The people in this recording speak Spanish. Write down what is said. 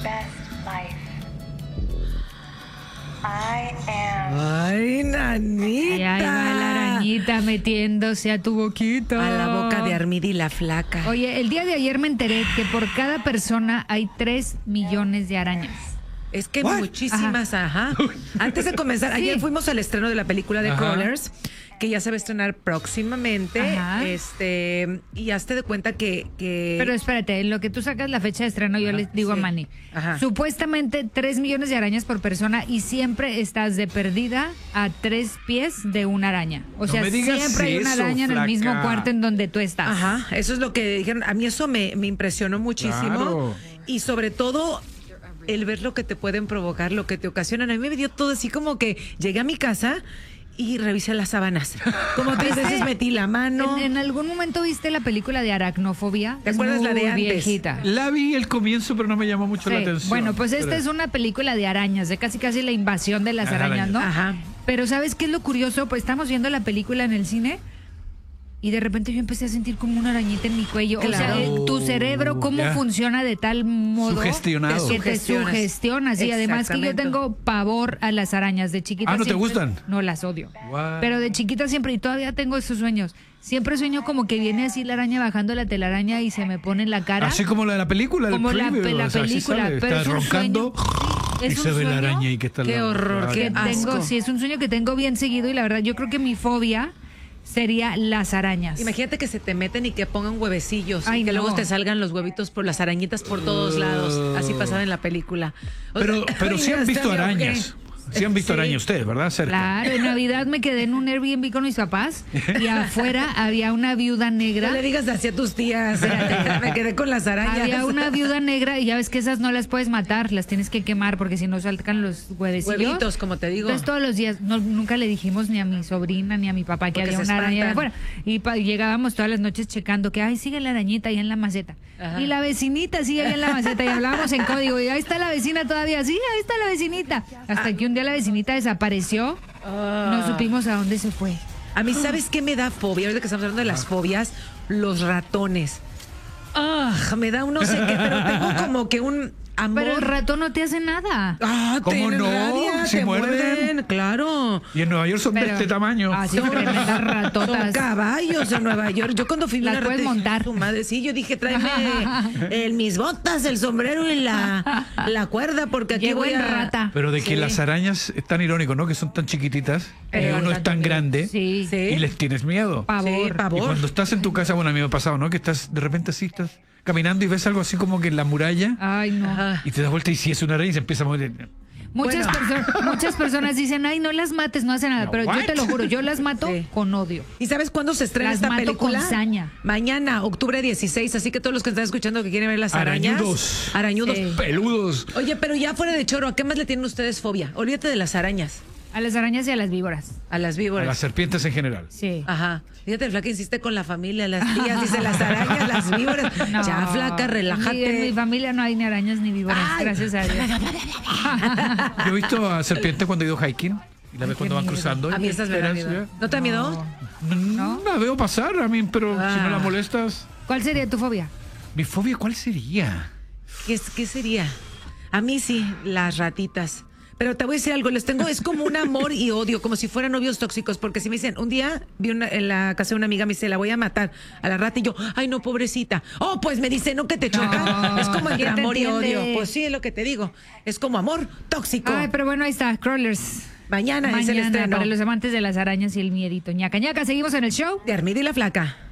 best life. I am. Ay, nanita. Y ahí va la arañita metiéndose a tu boquita. A la boca de Armidi la flaca. Oye, el día de ayer me enteré que por cada persona hay 3 millones de arañas. Es que What? muchísimas, ajá. Antes de comenzar, ayer fuimos al estreno de la película de Ajá. Crawlers, que ya se va a estrenar próximamente. Ajá. Y hazte de cuenta que Pero espérate, en lo que tú sacas la fecha de estreno, yo les digo sí. a Manny. Ajá. Supuestamente 3 millones de arañas por persona y siempre estás de perdida a 3 pies de una araña. O sea, me digas siempre hay una eso, araña en el flaca. mismo cuarto en donde tú estás. Ajá, eso es lo que dijeron. A mí eso me impresionó muchísimo. Claro. Y sobre todo el ver lo que te pueden provocar, lo que te ocasionan. A mí me dio todo así como que llegué a mi casa y revisé las sábanas. Como 3 veces metí la mano. ¿En algún momento viste la película de Aracnofobia? ¿Te Es acuerdas la de muy antes? viejita. La vi el comienzo, pero no me llamó mucho la Sí. atención. Bueno, pues esta Pero- es una película de arañas, de casi la invasión de las Ajá, arañas, ¿no? Ajá. Pero ¿sabes qué es lo curioso? Pues estamos viendo la película en el cine y de repente yo empecé a sentir como una arañita en mi cuello. O sea, Claro. tu cerebro, cómo Ya. funciona de tal modo Sugestionado. que te sugestionas. Y además que yo Exactamente. tengo pavor a las arañas. De chiquita Ah, ¿no te siempre- gustan? No, las odio. What? Pero de chiquita siempre, y todavía tengo esos sueños. Siempre sueño como que viene así la araña bajando la telaraña y se me pone en la cara. Así como la de la película, el Como la preview, la o sea, así película, sale, pero está es un roncando sueño. y Es se un ve la sueño araña y que está al Qué lado. horror, Claro. qué que tengo, asco. sí, es un sueño que tengo bien seguido y la verdad yo creo que mi fobia sería las arañas. Imagínate que se te meten y que pongan huevecillos Ay, y que no. luego te salgan los huevitos por las arañitas por todos lados. Así pasaba en la película. O Pero sea, sí han hasta visto me ahogué. arañas. Sí han visto Sí. arañas ustedes, ¿verdad? Cerca. Claro, en Navidad me quedé en un Airbnb con mis papás y afuera había una viuda negra. No le digas así a tus tías. Me quedé con las arañas. Había una viuda negra y ya ves que esas no las puedes matar, las tienes que quemar porque si no saltan los huevecillos. Huevitos, como te digo. Entonces todos los días, nunca le dijimos ni a mi sobrina ni a mi papá que Porque había se una araña espantan. afuera. Y llegábamos todas las noches checando que, ay, sigue la arañita ahí en la maceta. Ajá. Y la vecinita sigue ahí en la maceta y hablábamos en código y ahí está la vecina todavía, sí, ahí está la vecinita. Hasta que un día la vecinita desapareció, no supimos a dónde se fue. A mí, ¿sabes qué me da fobia? Ahorita que estamos hablando de las fobias, los ratones. Me da un no sé qué, pero tengo como que un amor. Pero el ratón no te hace nada. ¿Cómo te no? irradia, Si te muerden. Claro. Y en Nueva York son de Pero- este tamaño. Ah, sí, tremendas Son ratotas. caballos en Nueva York. Yo cuando fui a Las una puedes rata, dije, montar. tu madre, sí, yo dije, tráeme mis botas, el sombrero y la cuerda, porque aquí Llegó voy en a... rata. Pero de que Sí. las arañas es tan irónico, ¿no? Que son tan chiquititas y Pero uno el es tan ratón, grande sí. Sí. y les tienes miedo. Pavor. Sí, Y pavor. cuando estás en tu casa, bueno, a mí me ha pasado, ¿no? Que estás, de repente así estás caminando y ves algo así como que en la muralla Ay, no. Ajá. y te das vuelta y si es una araña y se empieza a mover. Muchas, muchas personas dicen, ay, no las mates, no hacen nada. No, Pero yo what? te lo juro, yo las mato Sí. con odio. ¿Y sabes cuándo se estrena Las esta mato película? con saña. Mañana, octubre 16. Así que todos los que están escuchando que quieren ver las arañas. Arañudos. Arañudos. Sí. Peludos. Oye, pero ya fuera de choro, ¿a qué más le tienen ustedes fobia? Olvídate de las arañas, A las arañas y a las víboras. a las A víboras. las serpientes en general. Sí. Ajá. Fíjate, Flaca insiste con la familia, las tías, dice las arañas, las víboras. No, Ya, Flaca, relájate. En mi familia no hay ni arañas ni víboras, Ay. gracias a Dios. Yo he visto a serpiente cuando he ido hiking y la ves cuando van miedo. cruzando. A mí y estas me dan esperas, miedo. ya. ¿No te da miedo? No la veo pasar a mí, pero si no la Ah. molestas. ¿Cuál sería tu fobia? ¿Mi fobia cuál sería? ¿Qué sería? A mí sí, las ratitas. Pero te voy a decir algo, les tengo, es como un amor y odio, como si fueran novios tóxicos, porque si me dicen, un día vi en la casa de una amiga, me dice, la voy a matar a la rata, y yo, ay no, pobrecita. Oh, pues me dice, no, que te choca. No, Es como entre ¿quién te amor y entiende? odio. Pues sí, es lo que te digo. Es como amor tóxico. Ay, pero bueno, ahí está, Crawlers. Mañana es el estreno para los amantes de las arañas y el miedito. Ñaca, ñaca, seguimos en el show. de Armida y la Flaca.